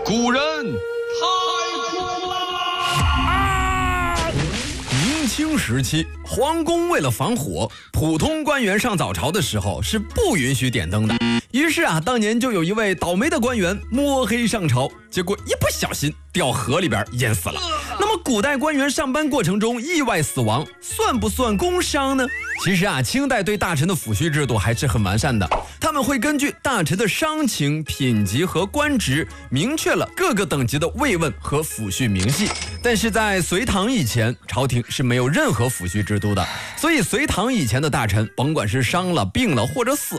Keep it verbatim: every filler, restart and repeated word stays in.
古人太苦啦！ 明清时期，皇宫为了防火，普通官员上早朝的时候是不允许点灯的。于是啊，当年就有一位倒霉的官员摸黑上朝，结果一不小心掉河里边淹死了。那么古代官员上班过程中意外死亡，算不算工伤呢？其实啊，清代对大臣的抚恤制度还是很完善的，他们会根据大臣的伤情、品级和官职，明确了各个等级的慰问和抚恤明细。但是在隋唐以前，朝廷是没有任何抚恤制度的，所以隋唐以前的大臣，甭管是伤了、病了或者死